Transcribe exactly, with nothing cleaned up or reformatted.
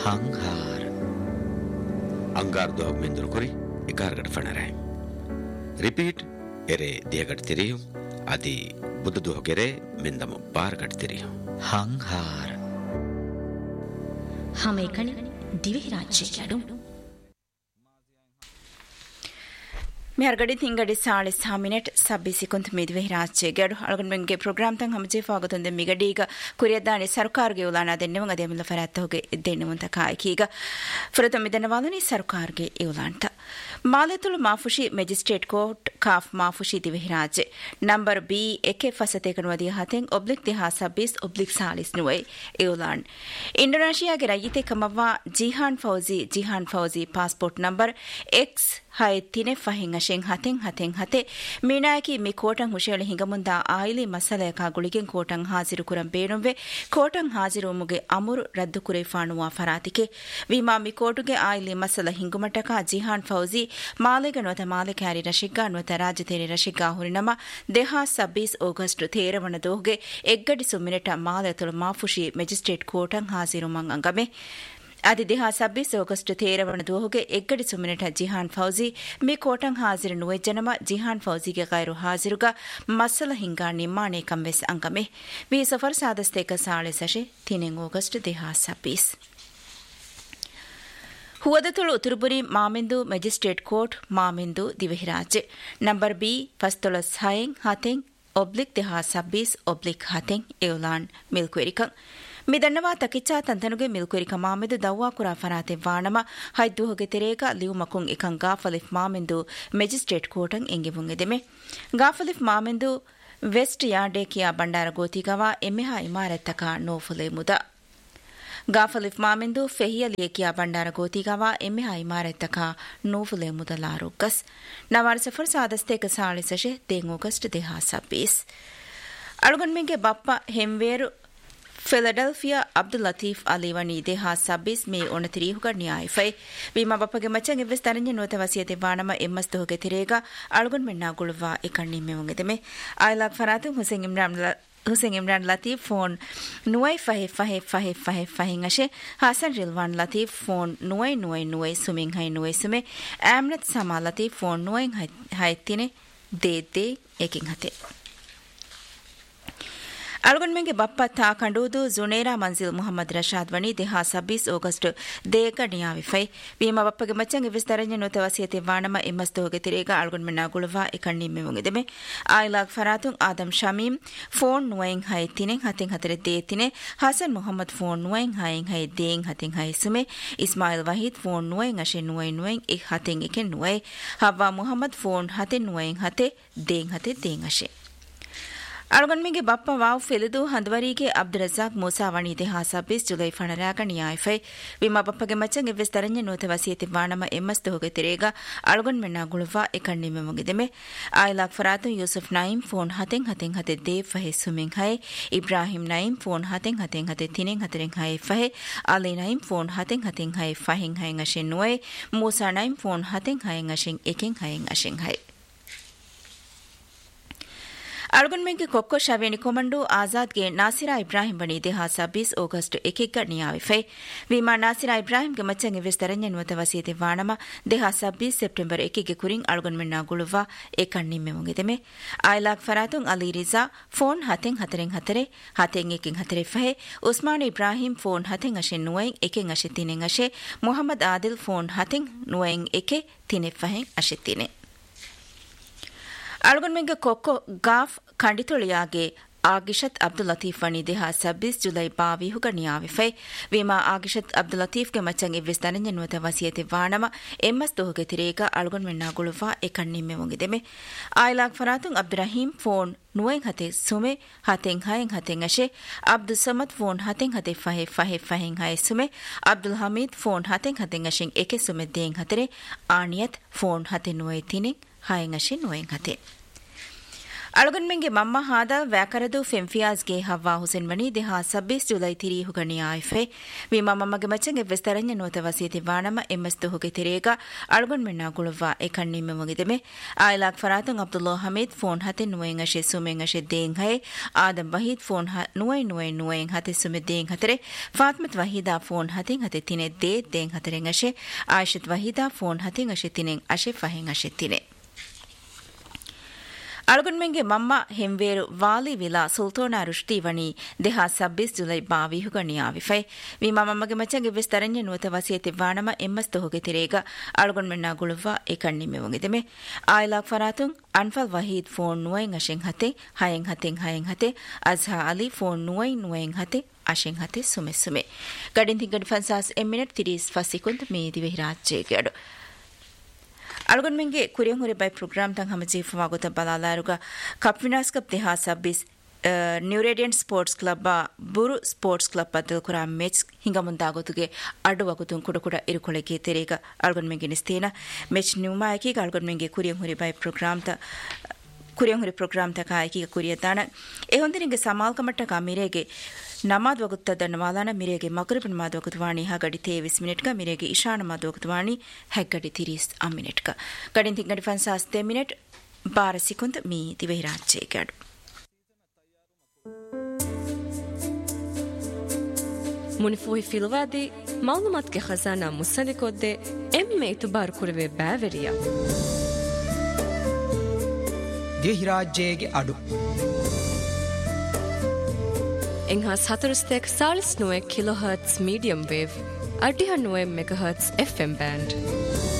Hanghar Angar dog Mindurkuri, Ikargat Fanare. Repeat Ere Diagat Tirium, Adi Buddha Mindamu Bargat Tirium. Hanghar Hamekani Divirachi Kadu. मेहरगड़ी थिंगड़ी साढ़े सहा minute सब्बीस कुंत मिदवे राचे गड़ अलगनबंगे programme तंग हमजे फागतुंदे मिगडीगा कुरियदाने सरकार गे उलाना देने मंग देमिल फरात होगे देने मुंता कायकीगा फरत मिदन वालनी सरकार गे उलांता मालेतुल माफुशी मजिस्ट्रेट कोर्ट काफ माफुशी दिवे राचे नंबर बी एके फसते कनवदी हातें ओब्लिक दिहा सब्बीस ओब्लिक सालिस नुए उलान इंडोनेशिया गे रायते कमवा जिहान फौजी जिहान फौजी पासपोर्ट नंबर एक्स हाय तिने फहिंग अशें हतें हतें हते मीनायकी मी कोटंग हुशेले हिंगमुंदा आइली मसले का गुलिಗೆನ್ ಕೋಟಂಗ್ ಹಾಜಿರು ಕುರಂ ಬೇನುವೆ ಕೋಟಂಗ್ ಹಾಜಿರು ಮುಗೆ ಅಮುರು ರದ್ದು ಕುರೆ ಫಾಣುವಾ ಫರಾತಿಕೆ ವಿಮಾ ಮಿ ಕೋಟುಗೆ ಆಯಿಲಿ ಮಸಲ ಹಿಂಗುಮಟಕ ಜಿಹಾನ್ ಫೌಜಿ ಮಾಲೆಗ ನೊತ ಮಾಲೆ ಕ್ಯಾರಿ ರಶಿಗಾ ನೊತ ರಾಜತೇರಿ ರಶಿಗಾ ಹುರಿನಮ ದೇಹಾ ಸಬ್ಬೀಸ್ ಆಗಸ್ಟ್ ತೇರವಣ ದೋಗೆ ಎಗ್ಗಡಿ ಸುಮಿನಟ ಮಾಲೆ ತುಳು ಮಾಫುಶಿ ಮ್ಯಾಜಿಸ್ಟ್ರೇಟ್ ಕೋಟಂಗ್ ಹಾಜಿರು ಮಂಗ್ ಅಂಗಮೆ आदि देहा सब्बीस अगस्ट तेरहवण दोहगे एग्गड़ी सुमिनट जिहान फौजी मी कोटंग हाजिर नुए जनम जिहान फौजी के गैर हाजिरुगा मसल हिंगा निम्माने कम्वेस अंकमे वी सफर सादस्ते का साले सशे तीन अगस्ट देहा सब्बीस हुवदतुल उतुरबुरी मामिंदु magistrate court मामिंदु दिवहिराजे number B फस्तुल सायेंग हातेंग oblique देहा सब्बीस ओब्लिक हातेंग एउलान मिल्क्वेरिकंग मिदन्नवा तकिच्चा तंतनुगे मिल्कुरिका मामिदु दव्वा कुरा फराते वाणम हैद्दुहोगे तेरेगा लिउ मकुं एकं गाफलिफ मामिंदु मजिस्ट्रेट कोर्टंग ಎಂಗಿಬುಂಗೆದೆಮೆ गाफलिफ मामिंदु वेस्ट यार्डे किया बंडार गोतिगवा एमेहा इमारतका नोफुले मुदा गाफलिफ मामिंदु फेहियलिए किया बंडार गोतिगवा एमेहा इमारतका नोफुले मुदा लारुकस नवार सफर सादस्ते क साले सशे तीन अगस्त देहा सब्बीस अळगुन्मेंगे बप्पा हेमवेरु ಫಿಲಡೆಲ್ಫಿಯಾ ಅಬ್ದುಲ್ ಲತೀಫ್ ಅಲಿವನಿ ದೇಹಾ ಸಬ್ಬಿಸ್ ಮೇ ಒಣತಿರಿಹುಗ ನ್ಯಾಯಫೈ ವಿಮಾ ಬಪ್ಪಗೆ ಮಚ್ಚಂಗೆ ವಿಸ್ತರಣೆ ನೋತ ವಸಿಯತೆ ವಾಣಮ ಎಮ್ಮಸ್ತು ಹೋಗೆ ತಿರೇಗ ಅಳ್ಗುನ್ ಮೆನ್ನಾ ಗುಳುವಾ ಇಕಣ್ಣಿ ಮೇವಂಗೆದೆಮೆ ಆಯ್ಲಾಕ್ ಫರಾತು Hussain Imran Hussain Imran Latif phone ನುವೈ ಫಹೆ ಫಹೆ ಫಹೆ ಫಹೆ ಫಹಿಂಗಶೆ Hasan Rilwan Latif phone ನುವೈ ನುವೈ ನುವೈ ಸುಮಿಂಗ್ high ನುವೈ ಸುಮೆ ಆಮ್ನತ್ ಸಮಾ Latif phone ನುವೈ high ತಿನೆ they they aching ಹತೆ ಅಳ್ಗುನ್ಮೆಂಗೆ ಬಪ್ಪ ತಾ ಕಂಡೂದು ಜುನೇರಾ ಮಂಜಿಲ್ ಮುಹಮ್ಮದ್ ರಶಾದ್ ವನಿ ದೇಹಾ ಸಬ್ಬಿಸ್ ಆಗಸ್ಟ್ ದೇಕ ನಿಯಾವಿಫೈ ವಿಮಾ ಬಪ್ಪಗೆ ಮಚ್ಚಂಗೆ ವಿಸ್ತರಣೆ ನೋತ ವಸಿಯತೆ ವಾಣಮ ಎಮ್ಮಸ್ತು ಹೋಗೆ ತಿರೇಗ ಅಳ್ಗುನ್ಮೆನ್ನ ಗುಳುವಾ ಇಕಣ್ಣಿ ಮೇವಂಗೆದೆಮೆ ಆಯ್ಲಾಗ್ ಫರಾತುಂ Adam Shamim phone ನುವೈಂಗ್ high ತಿನೆಂಗ್ ಹತೆಂಗ್ ಹtere they ತಿನೆ Hasan Muhammad phone ನುವೈಂಗ್ ಹೈಂಗ್ high ದೇಂಗ್ ಹತೆಂಗ್ high ಸುಮೆ Ismail Waheed phone ನುವೈಂಗ್ ಅಶೆ ನುವೈ ನುವೈಂಗ್ ಇಕ್ ಹತೆಂಗ್ ಇಕೆ ನುವೈ ಹವ್ವಾ Muhammad phone ಹತೆ ನುವೈಂಗ್ ಹತೆ ದೇಂಗ್ ಹತೆ ದೇಂಗ್ ಅಶೆ ಅಳ್ಗನ್ಮಿಗೆ Bappa wow ಫೆಲಿದು ಹಂದವರಿಗೆ Abdul Razak ಮೂಸಾವಣಿ ದೇಹಾ ಸಬ್ಬಿಸ್ July ಫಣರಾಗ ನಿಯಾಯಫೈ ವಿಮಾ ಬಪ್ಪಗೆ ಮಚ್ಚಂಗೆ ವಿಸ್ತರಣೆ ನೋತ ವಸಿಯತೆ ವಾಣಮ ಎಮ್ಮಸ್ತು ಹೋಗೆ ತಿರೇಗ ಅಳ್ಗನ್ಮೆನ್ನ ಗುಳುವಾ ಇಕಣ್ಣಿ ಮುಗಿದೆಮೆ ಆಯ್ಲಾಕ್ ಫರಾತು Yusuf ನঈಂ phone ಹತೆಂಗ್ ಹತೆಂಗ್ ಹತೆ Dev ಫಹೆ ಸುಮಿಂಗ್ high Ibrahim ನঈಂ phone ಹತೆಂಗ್ ಹತೆಂಗ್ ಹತೆ ತಿನೆಂಗ್ ಹತೆಂಗ್ high ಫಹೆ Ali ನঈಂ phone ಹತೆಂಗ್ ಹತೆಂಗ್ high ಫಹಿಂಗ್ ಹೈಂಗ್ ಅಶೆನ್ ನುವೈ Musa ನঈಂ phone ಹತೆಂಗ್ ಹೈಂಗ್ ಅಶೆಂಗ್ ಎಕೆಂಗ್ ಹೈಂಗ್ ಅಶೆಂಗ್ high ಅಳ್ಗುನ್ಮೆಂಗೆ kho kho ಶವೇಣಿ ಕೊಮಂಡು ಆಜಾದ್ಗೆ ನಾಸಿರಾ Ibrahim ಬಣಿ ದೇಹಾ ಸಬ್ಬಿಸ್ August ಎಕೆಗ್ಗ ನಿಯಾವಿಫೈ ವಿಮಾ ನಾಸಿರಾ ಇಬ್ರಾಹಿಂಗೆ ಮಚ್ಚಂಗೆ ವಿಸ್ತರಣೆ ನುವತ ವಸಿಯತೆ ವಾಣಮ ದೇಹಾ ಸಬ್ಬಿಸ್ September ಎಕೆಗೆ ಕುರಿಂಗ್ ಅಳ್ಗುನ್ಮೆನ್ನ ಗುಳುವಾ ಏಕಣ್ಣಿಮ್ಮೆ ಮುಗಿದೆಮೆ ಆಯ್ಲಾಗ್ ಫರಾತುಂ Ali Riza phone ಹತೆಂಗ್ ಹತೆರೆಂಗ್ ಹtere ಹತೆಂಗ್ ಎಕೆಂಗ್ ಹtere ಫಹೆ Usman Ibrahim phone ಹತೆಂಗ್ ಅಶೆ ನುವೈಂಗ್ ಎಕೆಂಗ್ ಅಶೆ ತಿನೆಂಗ್ ಅಶೆ Mohammed Adil phone ಹತೆಂಗ್ ನುವೈಂಗ್ A K ತಿನೆ ಫಹೆಂಗ್ ಅಶೆ ತಿನೆ ಅಳ್ಗುನ್ಮೆಂಗೆ kho kho Gauff ಖಂಡಿತೊಳಿಯಾಗೆ ಆಗಿಶತ್ Abdul Latif ವನಿ ದೇಹಾ ಸಬ್ಬಿಸ್ July ಬಾವಿಹುಗ ನಿಯಾವಿಫೈ ವಿಮಾ ಆಗಿಶತ್ ಅಬ್ದುಲ್ ಲತೀಫ್ಗೆ ಮಚ್ಚಂಗೆ ವಿಸ್ತರಣೆ ನುವತ ವಸಿಯತೆ ವಾಣಮ ಎಮ್ಮಸ್ತು ಹೋಗೆ ತಿರೇಗ ಅಳ್ಗುನ್ಮೆನ್ನ ಗುಳುವಾ ಎಕಣ್ಣಿಮ್ಮೆ ಮುಗಿದೆಮೆ ಆಯ್ಲಾಗ್ ಫರಾತುಂ ಅಬ್ದುರಹೀಂ phone ನುವೈಂಗ್ ಹತೆ ಸುಮೆ ಹತೆಂಗ್ ಹೈಂಗ್ ಹತೆಂಗ್ ಅಶೆ Abdul Samad phone ಹತೆಂಗ್ ಹತೆ ಫಹೆ ಫಹೆ ಫಹಿಂಗ್ high ಸುಮೆ Abdul Hamid phone ಹತೆಂಗ್ ಹತೆಂಗ್ ಅಶೆಂಗ್ A K ಸುಮೆ ದೇಂಗ್ ಹತೆರೆ ಆಣಿಯತ್ phone ಹತೆ ನುವೈ ತಿನೆಂಗ್ ಹೈಂಗ್ ಅಶೆ ನುವೈಂಗ್ ಹತೆ ಅಳಗನ್ ಮೆಂಗೆ ಮಮ್ಮ ಹಾದ ವ್ಯಾಕರದು ಫೆಂಫಿಯಾಸ್ಗೆ ಹವ್ವಾ ಹುಸೇನ್ ವನಿ ದೇಹಾ ಸಬ್ಬಿಸ್ July ತಿರಿ ಹುಗಣಿ ಆಯ್ಫೆ V ಮಮ್ಮಮಗೆ ಮಚ್ಚಂಗೆ ವಿಸ್ತರಣ್ಯ ನೋತ ವಸೀತಿ ವಾಣಮ ಎಮ್ಮಸ್ತು ಹುಗೆ ತಿರೇಗ ಅಳಗನ್ ಮೆನ್ನ ಗುಳುವ್ವಾ A ಕಣ್ಣಿಮ್ಮೆ ಮುಗಿದೆಮೆ ಆಯ್ಲಾಕ್ ಫರಾತಂಗ್ Abdullah Hamid phone ಹತೆ ನುವೆಂಗ್ ಅಶೆ ಸುಮೆಂಗ್ ಅಶೆ ದೇಂಗ್ high Adam Waheed phone ನುವೈ ನುವೈ ನುವೆಂಗ್ ಹತೆ ಸುಮೆ ದೇಂಗ್ ಹತರೆ ಫಾತ್ಮತ್ Waheeda phone ಹತೆಂಗ್ ಹತೆ ತಿನೆ they ದೇಂಗ್ ಹತರೆಂಗ್ ಅಶೆ ಆಯಿಷತ್ Waheeda phone ಹತೆಂಗ್ ಅಶೆ ತಿನೆಂಗ್ ಅಶೆ ಫಹೆಂಗ್ ಅಶೆ ತಿನೆ ಅಳಗುನ್ಮೆಂಗೆ ಮಮ್ಮ ಹೆಂವೇರು ವಾಲಿ villa ಸುಲ್ತಾನ ರುಷ್ಟಿ ವಣಿ ದೇಹಾ ಸಬ್ಬಿಸ್ July ಬಾವಿ ಹುಗಣಿ ಆವಿಫೈ V ಮಮ್ಮಗೆ ಮಚ್ಚಂಗೆ ವಿಸ್ತರಣ್ಯ ನೂತ ವಸಿಯತಿ ವಾಣಮ ಎಮ್ಮಸ್ತು ಹೋಗೆ ತಿರೇಗ ಅಳಗುನ್ಮೆನ್ನ ಗುಳುವ್ವ A ಕಣ್ಣಿಮೆ ಮುಗಿದೆಮೆ ಆಯ್ಲಾಕ್ ಫರಾತುಂ Anfal Waheed phone ನುವೆಂಗ್ ಅಶೆಂಗ್ ಹತೆ ಹಯೆಂಗ್ ಹತೆಂಗ್ ಹಯೆಂಗ್ ಹತೆ Azha Ali phone ನುವೈ ನುವೆಂಗ್ ಹತೆ ಅಶೆಂಗ್ ಹತೆ ಸುಮೆ ಸುಮೆ ಗಡಿನ್ ತಿಂಗಡಿ ಫನ್ಸಾಸ್ A minute ತಿರೀಸ್ ಫಸಿಕುಂದ್ May ದಿವೆ ರಾಜ್ಯಗೆ ಅಡು ಅಳಗನ್ ಮೆಂಗೆ ಕುರಿಯಂ ಹುರೆ by program thang ಹಮ ಜೀಫವಾಗುತ್ತ ಬಲಾಲಾರುಗ cup ವಿನಾಸ್ cup ದೇಹಾ ಸಬ್ಬಿಸ್ ನ್ಯೂರೇಡಿಯಂಟ್ sports club ಬುರು sports club ಅದ ಕುರ much ಹಿಂಗ ಮುಂದಾಗೋತುಗೆ ಅಡ್ಡುವಾಗುತ್ತು ಕುಡ ಕುಡ ಇರುಕೊಳೆಗೆ ತೆರೆಗ ಅಳಗನ್ ಮೆಂಗೆ ನಿಸ್ತೇನ much ನ್ಯೂಮಾಯಕಿ ಅಳಗನ್ ಮೆಂಗೆ ಕುರಿಯಂ ಹುರೆ by program ತ ಕುರಿಯಂ ಹುರೆ ಪ್ರೋಗ್ರಾಮ್ ತಕ ಆಯ್ಕಿಗ ಕುರಿಯತಾನ ಎ ಹೊಂದಿನಿಗೆ ಸಮಾಲ್ಕ ಮಟ್ಟಕ ಮಿರೆಗೆ ನಮಾದ್ ವಗುತ್ತದ ನಮಾಲಾನ ಮಿರೆಗೆ ಮಗರಿಬ್ ನಮಾದ್ ವಗುತ್ವಾಣಿ ಹಗಡಿ ತೇವಿಸ್ ಮಿನಿಟ್ಗ ಮಿರೆಗೆ ಇಶಾ ನಮಾದ್ ವಗುತ್ವಾಣಿ ಹೆಗ್ಗಡಿ ತಿರೀಸ್ ಆ ಮಿನಿಟ್ಗ ಗಡಿನ್ ತಿಂಗಡಿ ಫನ್ಸಾಸ್ ತೆ ಮಿನಿಟ್ ಬಾರ ಸಿಕುಂದ್ ಮೀ ದಿವೆ ರಾಜ್ಯ ಗಡು ಮುನಿಫುಹಿ ಫಿಲ್ವಾದಿ ಮಾಲೂಮಾತ್ಗೆ ಖಜಾನಾ ಮುಸಲಿಕೊದ್ದೆ ಎಮ್ಮೆ ಇತುಬಾರ್ ಕುರವೆ ಬ್ಯಾವೆರಿಯ ದಿವೆ ರಾಜ್ಯಗೆ ಅಡು ಎಂಹಾಸ್ ಹತರುಸ್ತೆಕ್ Chalisa ನುವೆ kilohertz medium wave ಅಡ್ಡಿಹ ನುವೆ megahertz FM band